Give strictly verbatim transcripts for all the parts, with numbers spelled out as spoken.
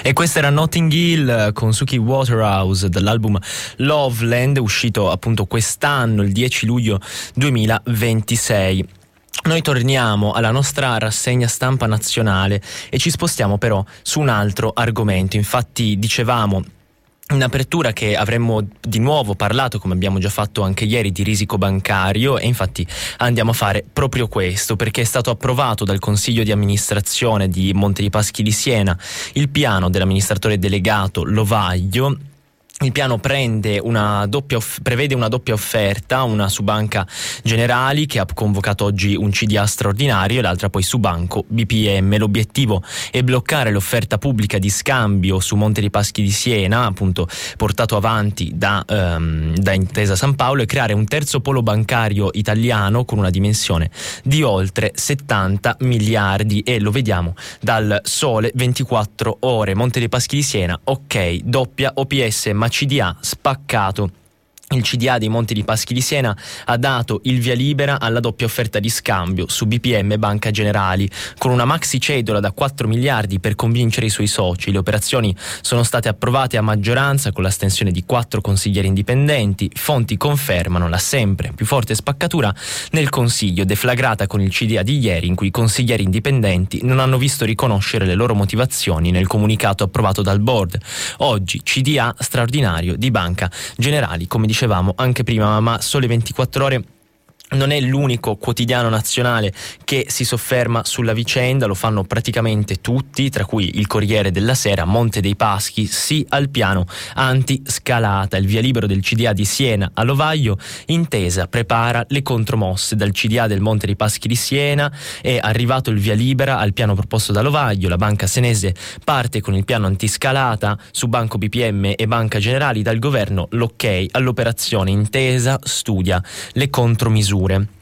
E questa era Notting Hill con Suki Waterhouse dall'album Loveland, uscito appunto quest'anno, il dieci luglio duemilaventisei. Noi torniamo alla nostra rassegna stampa nazionale e ci spostiamo però su un altro argomento. Infatti dicevamo in apertura che avremmo di nuovo parlato, come abbiamo già fatto anche ieri, di risico bancario, e infatti andiamo a fare proprio questo, perché è stato approvato dal Consiglio di amministrazione di Monte dei Paschi di Siena il piano dell'amministratore delegato Lovaglio. Il piano prende una doppia off- prevede una doppia offerta, una su Banca Generali che ha convocato oggi un C D A straordinario e l'altra poi su Banco B P M. L'obiettivo è bloccare l'offerta pubblica di scambio su Monte dei Paschi di Siena, appunto portato avanti da, um, da Intesa San Paolo, e creare un terzo polo bancario italiano con una dimensione di oltre settanta miliardi. E lo vediamo dal Sole ventiquattro Ore. Monte dei Paschi di Siena, ok, doppia O P S ma C D A spaccato. Il C D A dei Monti di Paschi di Siena ha dato il via libera alla doppia offerta di scambio su B P M e Banca Generali, con una maxi cedola da quattro miliardi per convincere i suoi soci. Le operazioni sono state approvate a maggioranza con l'astensione di quattro consiglieri indipendenti. Fonti confermano la sempre più forte spaccatura nel Consiglio, deflagrata con il C D A di ieri, in cui i consiglieri indipendenti non hanno visto riconoscere le loro motivazioni nel comunicato approvato dal board. Oggi C D A straordinario di Banca Generali, come dicevamo anche prima, ma Sole ventiquattro Ore non è l'unico quotidiano nazionale che si sofferma sulla vicenda, lo fanno praticamente tutti, tra cui il Corriere della Sera. Monte dei Paschi, sì al piano anti-scalata, il via libero del C D A di Siena a Lovaglio. Intesa prepara le contromosse. Dal C D A del Monte dei Paschi di Siena è arrivato il via libera al piano proposto da Lovaglio. La banca senese parte con il piano antiscalata, su Banco B P M e Banca Generali dal governo l'ok all'operazione. Intesa studia le contromisure.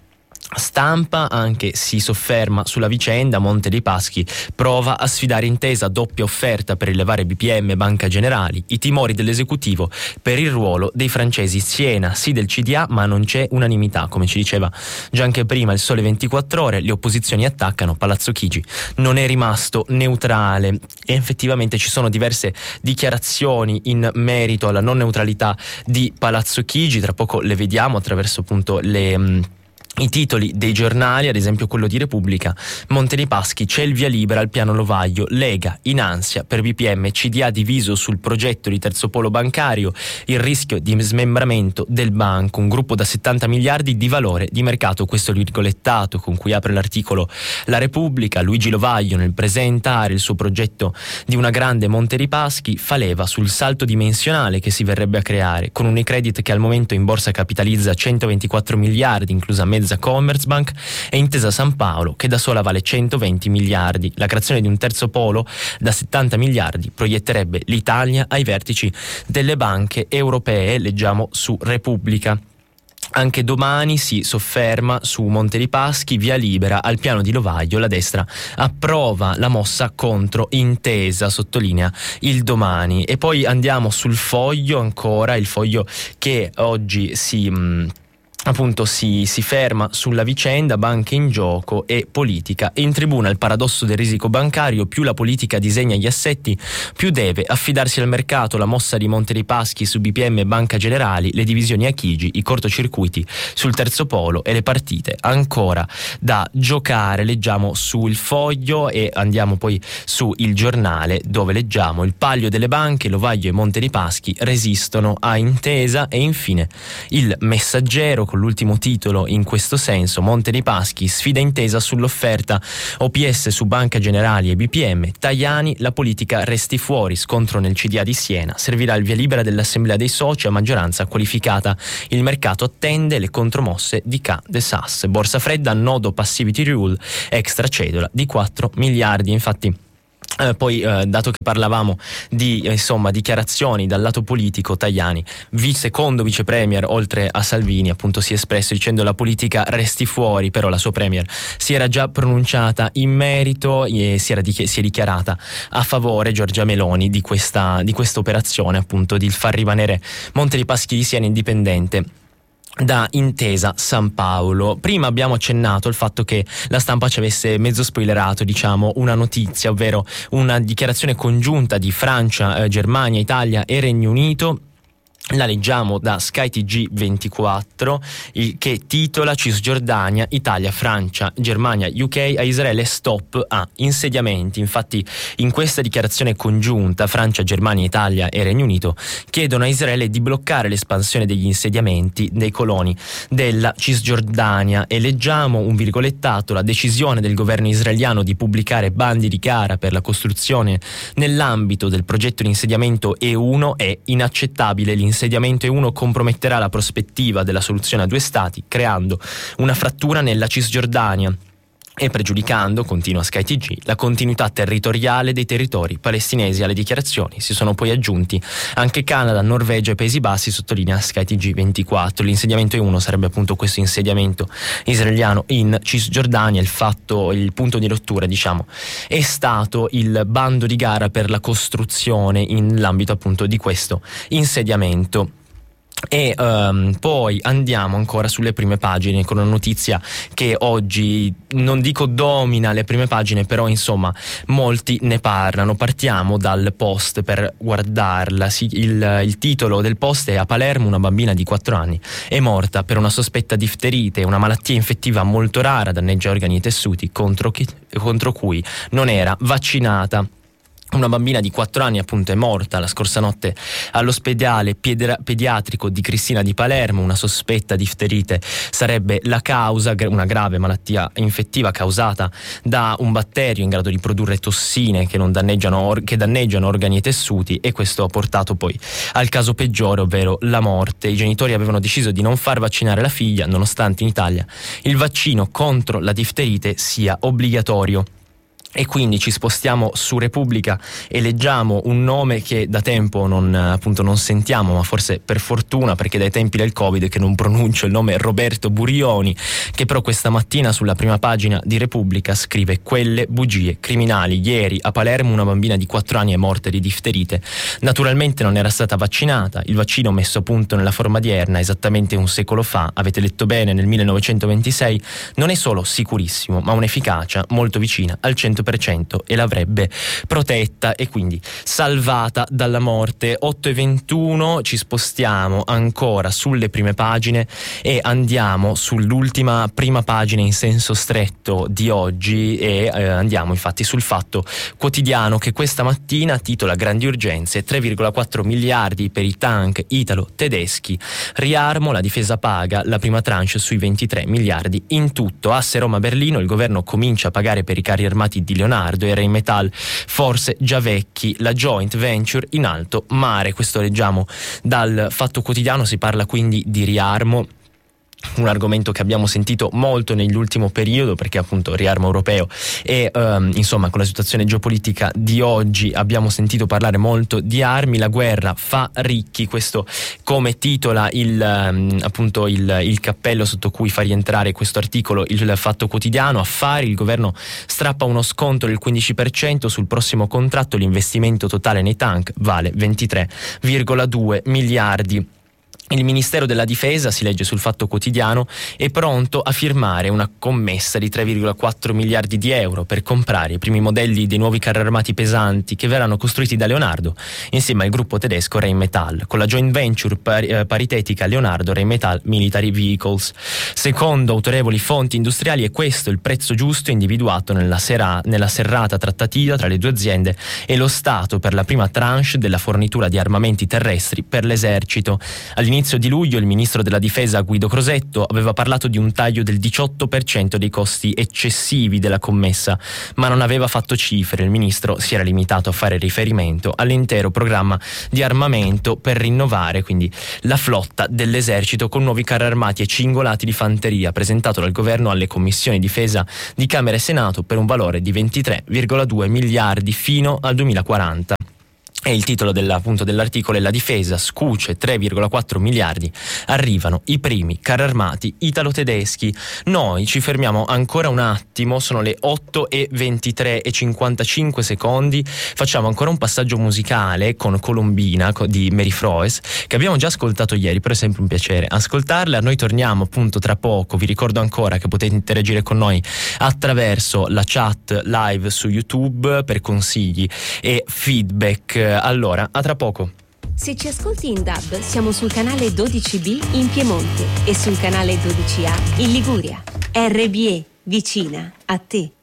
Stampa anche si sofferma sulla vicenda. Monte dei Paschi prova a sfidare Intesa, doppia offerta per rilevare B P M e Banca Generali. I timori dell'esecutivo per il ruolo dei francesi. Siena sì del C D A, ma non c'è unanimità, come ci diceva già anche prima il Sole ventiquattro Ore. Le opposizioni attaccano, Palazzo Chigi non è rimasto neutrale, e effettivamente ci sono diverse dichiarazioni in merito alla non neutralità di Palazzo Chigi. Tra poco le vediamo attraverso appunto le mh, i titoli dei giornali, ad esempio quello di Repubblica. Monte dei Paschi, c'è il via libera al piano Lovaglio, Lega in ansia per B P M, C D A diviso sul progetto di terzo polo bancario, il rischio di smembramento del banco, un gruppo da settanta miliardi di valore di mercato. Questo è il virgolettato con cui apre l'articolo La Repubblica. Luigi Lovaglio, nel presentare il suo progetto di una grande Monte dei Paschi, fa leva sul salto dimensionale che si verrebbe a creare, con un Unicredit che al momento in borsa capitalizza centoventiquattro miliardi, inclusa mezza Commerzbank, e Intesa San Paolo che da sola vale centoventi miliardi. La creazione di un terzo polo da settanta miliardi proietterebbe l'Italia ai vertici delle banche europee, leggiamo su Repubblica. Anche Domani si sofferma su Monte dei Paschi, via libera al piano di Lovaglio, la destra approva la mossa contro Intesa, sottolinea il Domani. E poi andiamo sul Foglio ancora, il Foglio che oggi si mh, appunto si, si ferma sulla vicenda, banche in gioco e politica. E in tribuna il paradosso del risico bancario: più la politica disegna gli assetti, più deve affidarsi al mercato. La mossa di Monte dei Paschi su B P M e Banca Generali, le divisioni a Chigi, i cortocircuiti sul terzo polo e le partite ancora da giocare. Leggiamo sul Foglio e andiamo poi su Il Giornale, dove leggiamo: il palio delle banche, Lovaglio e Monte dei Paschi resistono a Intesa. E infine Il Messaggero con l'ultimo titolo in questo senso: Monte dei Paschi sfida Intesa sull'offerta, O P S su Banca Generali e B P M, Tajani, la politica resti fuori, scontro nel C D A di Siena, servirà il via libera dell'assemblea dei soci a maggioranza qualificata, il mercato attende le contromosse di Ca de Sas, borsa fredda, nodo passivity rule, extra cedola di quattro miliardi. Infatti Eh, poi eh, dato che parlavamo di eh, insomma dichiarazioni dal lato politico, Tajani, vi, secondo vice premier oltre a Salvini, appunto si è espresso dicendo la politica resti fuori, però la sua premier si era già pronunciata in merito e si, era di, si è dichiarata a favore, Giorgia Meloni, di questa di questa operazione, appunto di far rimanere Monte dei Paschi di Siena indipendente da Intesa San Paolo. Prima abbiamo accennato al fatto che la stampa ci avesse mezzo spoilerato, diciamo, una notizia, ovvero una dichiarazione congiunta di Francia, eh, Germania, Italia e Regno Unito. La leggiamo da Sky T G ventiquattro, il, che titola Cisgiordania, Italia, Francia, Germania, U K a Israele stop a insediamenti. Infatti in questa dichiarazione congiunta Francia, Germania, Italia e Regno Unito chiedono a Israele di bloccare l'espansione degli insediamenti dei coloni della Cisgiordania, e leggiamo un virgolettato: la decisione del governo israeliano di pubblicare bandi di gara per la costruzione nell'ambito del progetto di insediamento E uno è inaccettabile. L'insediamento E uno comprometterà la prospettiva della soluzione a due stati, creando una frattura nella Cisgiordania e pregiudicando, continua Sky T G, la continuità territoriale dei territori palestinesi. Alle dichiarazioni si sono poi aggiunti anche Canada, Norvegia e Paesi Bassi, sottolinea Sky T G ventiquattro. L'insediamento E uno sarebbe appunto questo insediamento israeliano in Cisgiordania. Il fatto, il punto di rottura, diciamo, è stato il bando di gara per la costruzione nell'ambito appunto di questo insediamento. E um, poi andiamo ancora sulle prime pagine con una notizia che oggi, non dico domina le prime pagine, però insomma molti ne parlano. Partiamo dal Post per guardarla. Sì, il, il titolo del Post è: a Palermo una bambina di quattro anni è morta per una sospetta difterite, una malattia infettiva molto rara, danneggia organi e tessuti, contro, chi, contro cui non era vaccinata. Una bambina di quattro anni appunto è morta la scorsa notte all'ospedale piedra- pediatrico di Cristina di Palermo. Una sospetta difterite sarebbe la causa, una grave malattia infettiva causata da un batterio in grado di produrre tossine che, non danneggiano, or- che danneggiano organi e tessuti, e questo ha portato poi al caso peggiore, ovvero la morte. I genitori avevano deciso di non far vaccinare la figlia, nonostante in Italia il vaccino contro la difterite sia obbligatorio. E quindi ci spostiamo su Repubblica e leggiamo un nome che da tempo non, appunto, non sentiamo, ma forse per fortuna, perché dai tempi del Covid che non pronuncio il nome, Roberto Burioni, che però questa mattina sulla prima pagina di Repubblica scrive: quelle bugie criminali. Ieri a Palermo una bambina di quattro anni è morta di difterite. Naturalmente non era stata vaccinata. Il vaccino messo a punto nella forma odierna esattamente un secolo fa, avete letto bene, nel millenovecentoventisei, non è solo sicurissimo, ma un'efficacia molto vicina al cento per cento e l'avrebbe protetta e quindi salvata dalla morte. otto e ventuno, ci spostiamo ancora sulle prime pagine e andiamo sull'ultima prima pagina in senso stretto di oggi e eh, andiamo infatti sul Fatto Quotidiano, che questa mattina titola: grandi urgenze, tre virgola quattro miliardi per i tank italo-tedeschi, riarmo, la difesa paga la prima tranche sui ventitré miliardi in tutto. Asse Roma-Berlino, il governo comincia a pagare per i carri armati di Leonardo e Rheinmetall, forse già vecchi, la joint venture in alto mare. Questo leggiamo dal Fatto Quotidiano. Si parla quindi di riarmo, un argomento che abbiamo sentito molto nell'ultimo periodo, perché appunto riarmo europeo e um, insomma con la situazione geopolitica di oggi abbiamo sentito parlare molto di armi. La guerra fa ricchi, questo come titola il um, appunto il, il cappello sotto cui fa rientrare questo articolo il Fatto Quotidiano. Affari, il governo strappa uno sconto del quindici per cento sul prossimo contratto, l'investimento totale nei tank vale ventitré virgola due miliardi. Il Ministero della Difesa, si legge sul Fatto Quotidiano, è pronto a firmare una commessa di tre virgola quattro miliardi di euro per comprare i primi modelli dei nuovi carri armati pesanti che verranno costruiti da Leonardo insieme al gruppo tedesco Rheinmetall, con la joint venture par- eh, paritetica Leonardo Rheinmetall Military Vehicles. Secondo autorevoli fonti industriali è questo il prezzo giusto individuato nella, sera- nella serrata trattativa tra le due aziende e lo Stato per la prima tranche della fornitura di armamenti terrestri per l'esercito. All'inizio di luglio il ministro della difesa Guido Crosetto aveva parlato di un taglio del diciotto per cento dei costi eccessivi della commessa, ma non aveva fatto cifre. Il ministro si era limitato a fare riferimento all'intero programma di armamento per rinnovare quindi la flotta dell'esercito con nuovi carri armati e cingolati di fanteria, presentato dal governo alle commissioni difesa di Camera e Senato per un valore di ventitré virgola due miliardi fino al duemilaquaranta. E il titolo della, appunto, dell'articolo è: la difesa scuce tre virgola quattro miliardi, arrivano i primi carri armati italo-tedeschi. Noi ci fermiamo ancora un attimo, sono le otto e ventitré e cinquantacinque secondi, facciamo ancora un passaggio musicale con Colombina di Mary Froes, che abbiamo già ascoltato ieri, però è sempre un piacere ascoltarla. Noi torniamo appunto tra poco, vi ricordo ancora che potete interagire con noi attraverso la chat live su YouTube per consigli e feedback. Allora, a tra poco. Se ci ascolti in D A B, siamo sul canale dodici B in Piemonte e sul canale dodici A in Liguria. R B E, vicina a te.